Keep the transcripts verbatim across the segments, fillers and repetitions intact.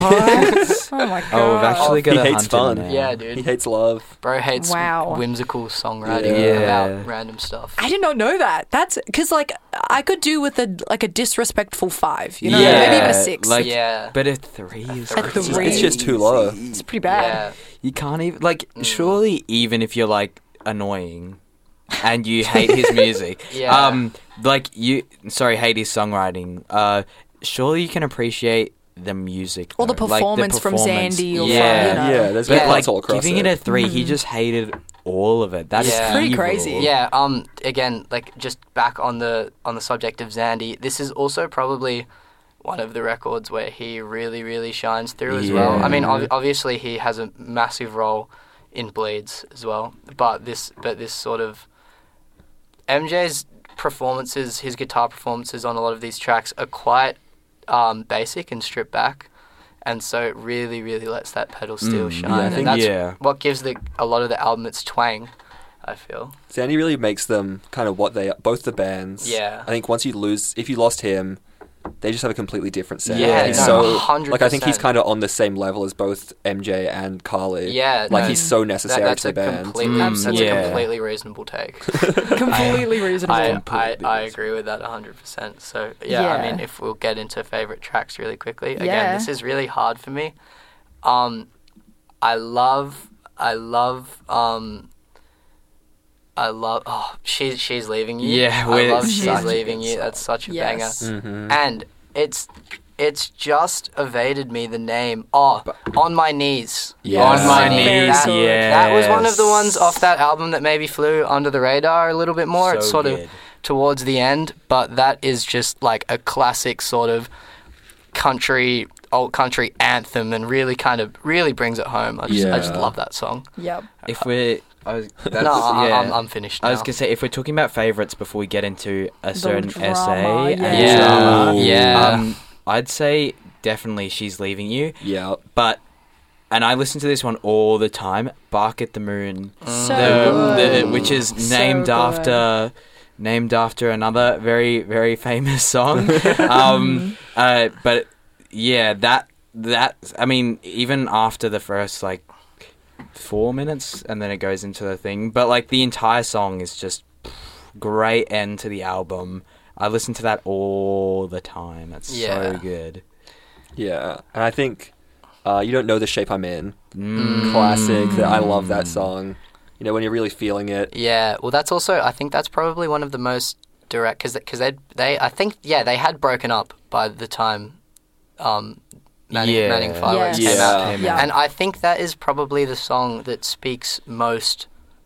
What? Oh my god. Oh, we've actually got He a hates hunter fun. now. Yeah, dude. He hates love. Bro hates Wow. whimsical songwriting Yeah. about random stuff. I did not know that. That's because, like, I could do with a like a disrespectful five, you know, Yeah, maybe even a six. like- yeah. But a three is At It's- three. It's just too low. It's pretty bad. Yeah. You can't even like. Mm. Surely, even if you're like annoying, and you hate his music, Yeah. um, like you, sorry, hate his songwriting. Uh, surely you can appreciate the music, Or the though. Like, performance from performance. Zandy or from, yeah, you know. Yeah, there's But good like parts all across giving it. a three, he just hated all of it. That is Yeah. Pretty evil. crazy. Yeah, um again, like just back on the on the subject of Zandy, this is also probably one of the records where he really really shines through as well. I mean, ob- obviously he has a massive role in Bleeds as well, but this but this sort of M J's performances, his guitar performances on a lot of these tracks are quite um, basic and stripped back. And so it really, really lets that pedal steel Mm, shine. yeah, I and think- that's yeah. what gives the a lot of the album its twang, I feel. Zandy really makes them kind of what they are, both the bands. Yeah. I think once you lose, if you lost him, they just have a completely different sound. Yeah, he's no, so one hundred like I think he's percent. kind of on the same level as both M J and Carly. Yeah, like no, he's so That, necessary that's to a the band. completely, Mm, that's yeah. a completely reasonable take. Completely reasonable. I, I, Completely I reasonable. agree with that one hundred percent. So, yeah, Yeah. I mean, if we'll get into favourite tracks really quickly. Again, Yeah. this is really hard for me. Um, I love, I love, um, I love, oh, she's, she's Leaving You. Yeah, I we're- love such She's a Leaving good You. song. That's such a Yes. banger. Mhm. And it's, it's just evaded me the name. Oh, On My Knees. Yes. On My Very Knees. That, good. that was one of the ones Yes. off that album that maybe flew under the radar a little bit more. it's So sort good. of towards the end, but that is just like a classic sort of country, old country anthem, and really kind of really brings it home. I just, I just Yeah. love that song. Yep. If we're, I was, that's, no, I, yeah. I'm, I'm finished now. I was gonna say if we're talking about favorites before we get into a certain drama, essay and yeah. drama, Yeah. um, I'd say definitely She's Leaving You. Yeah. But and I listen to this one all the time. Bark at the Moon, So the, good. the, which is So named good. after named after another very very famous song. um, uh, but yeah, that that I mean, even after the first like four minutes, and then it goes into the thing. But like the entire song is just great end to the album. I listen to that all the time. It's Yeah. so good. Yeah. And I think uh, You Don't Know the Shape I'm In. Mm. Classic. That I love that song. You know, when you're really feeling it. Yeah, well, that's also, I think that's probably one of the most direct, because because they, they, I think, yeah, they had broken up by the time um, Manning, Yeah. Manning Fireworks Yes. came out. Yeah. Yeah. And I think that is probably the song that speaks most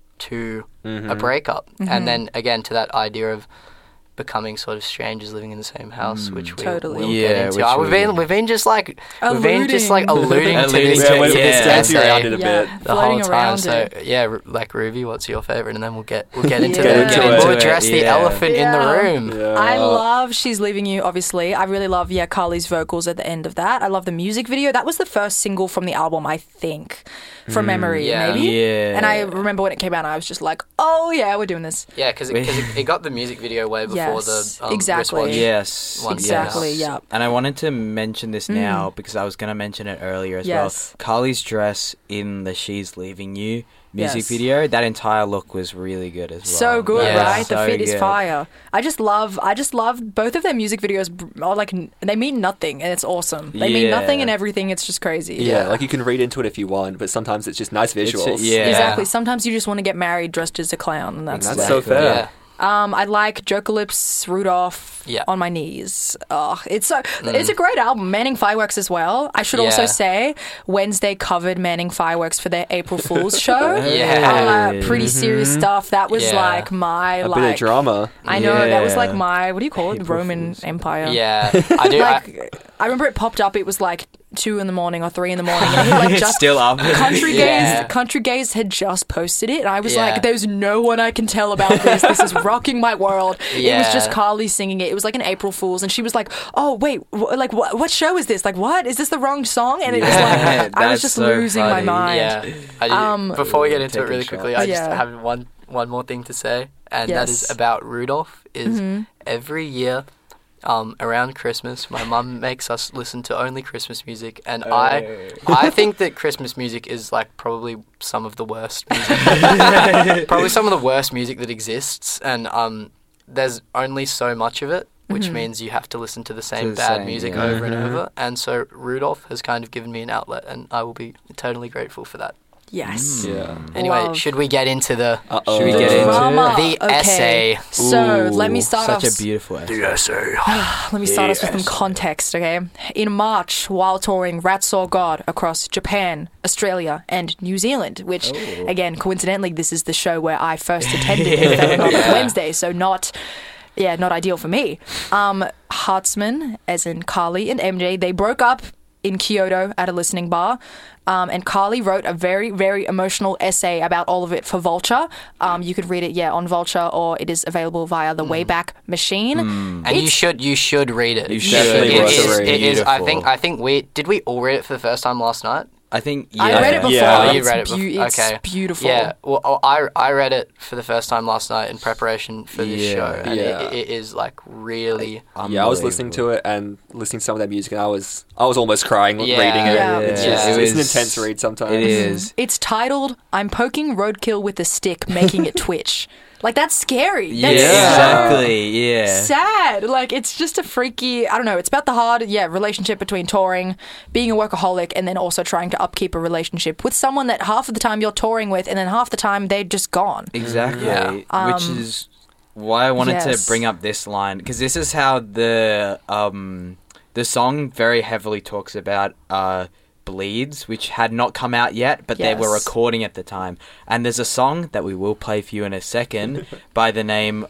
to Mhm. a breakup. Mhm. And then, again, to that idea of becoming sort of strangers living in the same house, Mm. which we Totally. will Yeah, get into. which Oh, we've we been will. we've been just like we've been just like alluding Alluding. to Alluding this to it, we're yeah. just dancing essay around it a Yeah. bit. the Floating whole time. around So it. yeah, Ru- like Ruby, what's your favorite? And then we'll get we'll get into Yeah. the, Get get into into it, address the yeah. elephant in the Yeah. room. Yeah. I love She's Leaving You, obviously. I really love, yeah, Carly's vocals at the end of that. I love the music video. That was the first single from the album, I think, from memory, Yeah. maybe. Yeah. And I remember when it came out, I was just like, oh, yeah, we're doing this. Yeah, because it, 'cause it, it got the music video way before Yes, the um, exactly. wristwatch. Yes, One. Exactly, yes. yeah. And I wanted to mention this now because I was going to mention it earlier as Mm. Yes. well. Carly's dress in the She's Leaving You music Yes. video, that entire look was really good as well. So good, Yeah. right? The So fit is good. fire. I just love, I just love both of their music videos. br- Are like n- they mean nothing, and it's awesome. They mean Yeah. nothing and everything. It's just crazy. Yeah, like you can read into it if you want, but sometimes it's just nice It's a- visuals. yeah. Exactly. Sometimes you just want to get married dressed as a clown, and that's, That's like- so Exactly. fair. Yeah. Um, I like Jokerlips, Rudolph, Yeah. On My Knees. Oh, it's so it's a great album. Manning Fireworks as well. I should also Yeah. say Wednesday covered Manning Fireworks for their April Fool's show. Yeah. Uh, pretty serious stuff. That was Yeah. like my A like bit of drama. I know that was Yeah. like my what do you call it? April Roman Fools. Empire. Yeah, I do. I, Like I remember it popped up. It was like two in the morning or three in the morning, and it like It's just still up. Country Yeah. Gaze, Country Gaze had just posted it, and I was Yeah. like, "There's no one I can tell about this. This is rocking my world." It was Yeah. just Carly singing it. It was like an April Fool's, and she was like, "Oh wait, wh- like what? What show is this? Like what? Is this the wrong song?" And it was Yeah, like I was that's just so losing my funny. mind. yeah. I do, Um, before we get into it Taking really quickly, shots. I just Yeah. have one one more thing to say, and that is Yes. about Rudolph. Is Mhm. every year um, around Christmas, my mum makes us listen to only Christmas music, and I I think that Christmas music is like probably some of the worst music, probably some of the worst music that exists, and um, there's only so much of it, which Mm-hmm. means you have to listen to the same the bad same, music yeah. over and Mhm. over, and so Rudolph has kind of given me an outlet, and I will be eternally grateful for that. Yes. Yeah. Anyway, Love. should we get into the Uh-oh. Should we The get into drama. The Okay. essay. So let me Ooh, start Such off. a beautiful essay. essay? Let me start us with some Yes. context, okay? In March, while touring Rat Saw God across Japan, Australia, and New Zealand, which, Oh. again, coincidentally, this is the show where I first attended it filming on Yeah. Wednesday, so not, yeah, not ideal for me. Um, Hartzman, as in Carly and M J, they broke up in Kyoto at a listening bar. Um, and Carly wrote a very, very emotional essay about all of it for Vulture. Um, you could read it, yeah, on Vulture, or it is available via the Wayback Machine. And you It's- should you should read it. You It should. Definitely is- worth a it is- read. it is- I Beautiful. think I think we did we all read it for the first time last night. I think, yeah. I read it before. Yeah. Oh, you It's read it beau- before. it's Okay. beautiful. Yeah. Well, oh, I I read it for the first time last night in preparation for this Yeah. show, and Yeah. it, it is like really. Yeah, I was listening to it and listening to some of their music, and I was I was almost crying Yeah. reading it. Yeah. It's Yeah. just It it's an was- intense read sometimes. It is. It's titled "I'm poking roadkill with a stick, making it twitch." Like that's scary. Yeah, That's exactly. Yeah. sad. Like it's just a freaky. I don't know. It's about the hard, yeah, relationship between touring, being a workaholic, and then also trying to upkeep a relationship with someone that half of the time you're touring with, and then half the time they're just gone. Exactly. Yeah. Which Um, is why I wanted yes. to bring up this line, because this is how the um the song very heavily talks about uh Bleeds, which had not come out yet, but they were Yes. recording at the time. And there's a song that we will play for you in a second by the name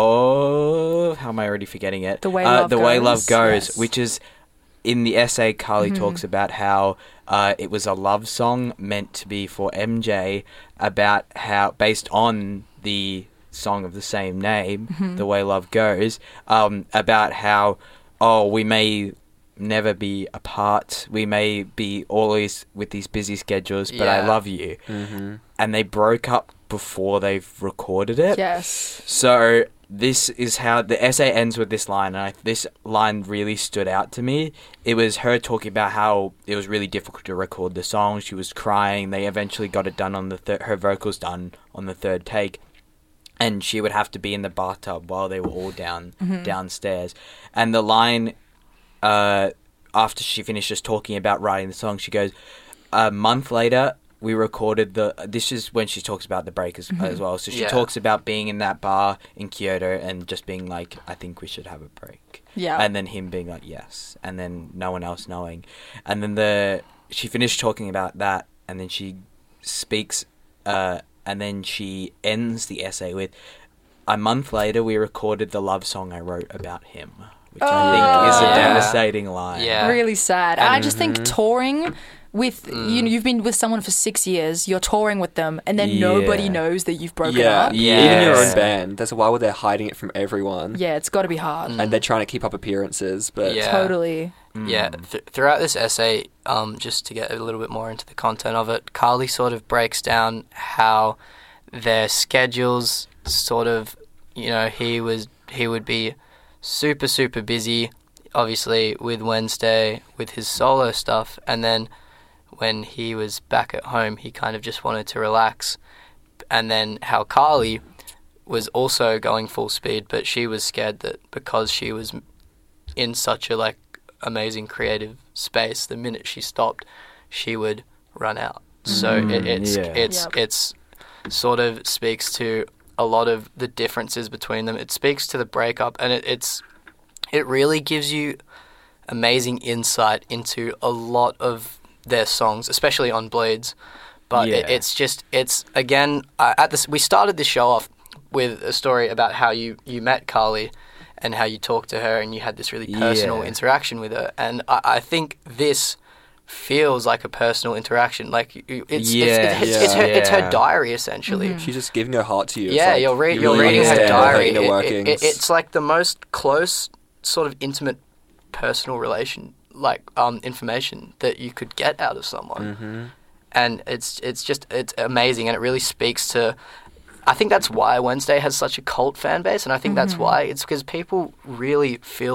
of, how am I already forgetting it? The Way uh, Love The Way Goes. Love Goes, Yes. which is in the essay. Carly Mm-hmm. talks about how uh, it was a love song meant to be for M J, about how, based on the song of the same name, Mm-hmm. The Way Love Goes, um, about how, oh, we may never be apart, we may be always with these busy schedules, but I Yeah. love you. Mm-hmm. And they broke up before they've recorded it. Yes. So this is how the essay ends with this line, and I, this line really stood out to me. It was her talking about how it was really difficult to record the song. She was crying. They eventually got it done on the thir- her vocals done on the third take, and she would have to be in the bathtub while they were all down downstairs. And the line, uh, after she finishes talking about writing the song, she goes, a month later, we recorded the, this is when she talks about the break as, as well. So she Yeah. talks about being in that bar in Kyoto and just being like, I think we should have a break. Yeah. And then him being like, yes. And then no one else knowing. And then the, she finished talking about that, and then she speaks, uh, and then she ends the essay with, a month later, we recorded the love song I wrote about him, which I think is a Oh. devastating line. Yeah. Really sad. And I just think Mm-hmm. touring with you know, you've been with someone for six years, you're touring with them, and then nobody Yeah. knows that you've broken Yeah. up. Yeah. Even your Yes. own band. That's why they're hiding it from everyone. Yeah, it's got to be hard. And they're trying to keep up appearances, but Yeah. Totally. Yeah, th- throughout this essay, um, just to get a little bit more into the content of it, Carly sort of breaks down how their schedules sort of, you know, he was he would be super super busy, obviously with Wednesday with his solo stuff, and then when he was back at home, he kind of just wanted to relax, and then how Carly was also going full speed, but she was scared that because she was in such a like amazing creative space, the minute she stopped, she would run out. So Mm, it, it's yeah. it's Yep. it's sort of speaks to a lot of the differences between them. It speaks to the breakup, and it, it's it really gives you amazing insight into a lot of their songs, especially on Bleeds. But it, Yeah. it's just it's again uh, at this. We started this show off with a story about how you you met Carly and how you talked to her and you had this really personal Yeah. interaction with her. And I, I think this feels like a personal interaction. Like you, it's, Yeah, it's, it's, it's, her, it's her yeah. diary essentially. she's just giving her heart to you. It's Yeah, like, you're, re- you you're really reading her understand diary. inner It- it- workings. it- it's like the most close, sort of intimate, personal relation, like um, information that you could get out of someone. Mm-hmm. And it's it's just it's amazing, and it really speaks to. I think that's why Wednesday has such a cult fan base, and I think that's why it's because people really feel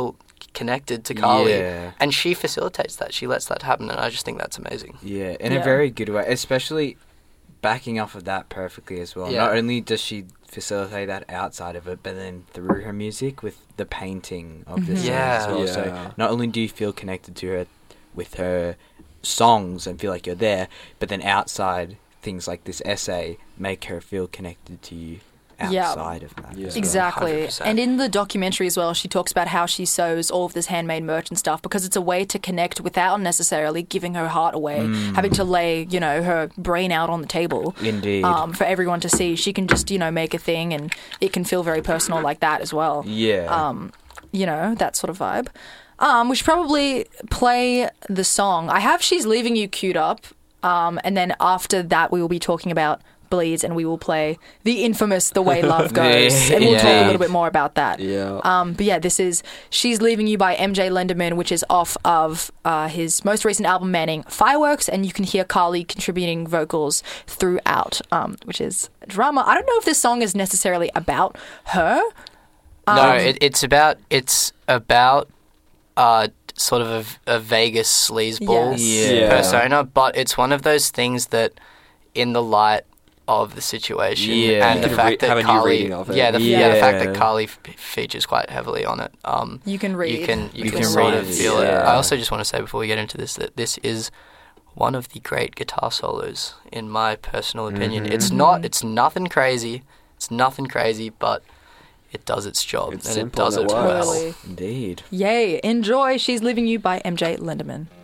connected to Carly, Yeah. and she facilitates that. She lets that happen, and I just think that's amazing. Yeah, in Yeah. a very good way, especially backing off of that perfectly as well. Yeah. Not only does she facilitate that outside of it, but then through her music with the painting of the Mhm. scenes Yeah. as well. Yeah. So not only do you feel connected to her with her songs and feel like you're there, but then outside things like this essay make her feel connected to you Yeah. outside of that. Yeah. as well. Exactly. one hundred percent. And in the documentary as well, she talks about how she sews all of this handmade merch and stuff because it's a way to connect without necessarily giving her heart away, Mm. having to lay, you know, her brain out on the table. Indeed. Um, for everyone to see. She can just, you know, make a thing and it can feel very personal like that as well. yeah. Um, you know, that sort of vibe. Um, we should probably play the song. I have She's Leaving You queued up. Um, and then after that, we will be talking about Bleeds and we will play the infamous The Way Love Goes. And we'll talk a Yeah. little bit more about that. Yeah. Um, but yeah, this is She's Leaving You by M J Lenderman, which is off of uh, his most recent album, Manning Fireworks, and you can hear Carly contributing vocals throughout, um, which is drama. I don't know if this song is necessarily about her. no, Um, it, it's about it's about uh, sort of a, a Vegas sleazeball Yes. Yeah. persona, but it's one of those things that, in the light of the situation Yeah. and You the can re- fact that have a new Carly, reading of it. yeah, the, yeah. the fact Yeah. that Carly f- features quite heavily on it. Um, You can read. You can you, You can, can sort read of it, feel yeah. it. I also just want to say before we get into this that this is one of the great guitar solos in my personal opinion. Mhm. It's not. It's nothing crazy. It's nothing crazy, but it does its job It's and it simple does and it it works. well. Totally. Indeed. Yay. Enjoy She's Leaving You by M J Lenderman.